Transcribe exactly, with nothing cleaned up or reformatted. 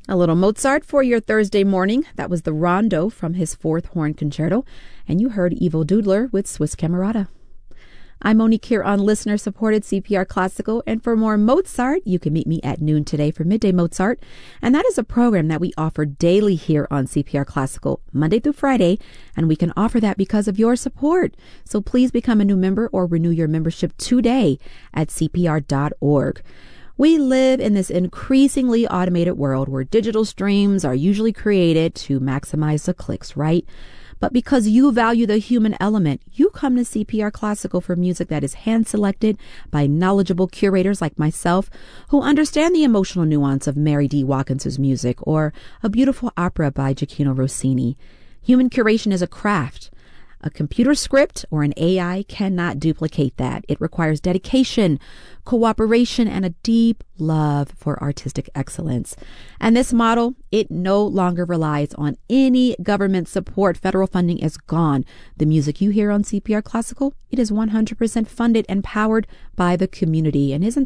A little Mozart for your Thursday morning. That was the Rondo from his Fourth Horn Concerto. And you heard Ivo Dudler with Swiss Camerata. I'm Monique here on listener-supported C P R Classical, and for more Mozart, you can meet me at noon today for Midday Mozart, and that is a program that we offer daily here on C P R Classical, Monday through Friday, and we can offer that because of your support. So please become a new member or renew your membership today at C P R dot org. We live in this increasingly automated world where digital streams are usually created to maximize the clicks, right? But because you value the human element, you come to C P R Classical for music that is hand-selected by knowledgeable curators like myself who understand the emotional nuance of Mary D. Watkins' music or a beautiful opera by Gioacchino Rossini. Human curation is a craft. A computer script or an A I cannot duplicate that. It requires dedication, cooperation, and a deep love for artistic excellence. And this model, it no longer relies on any government support. Federal funding is gone. The music you hear on C P R Classical, it is one hundred percent funded and powered by the community. And isn't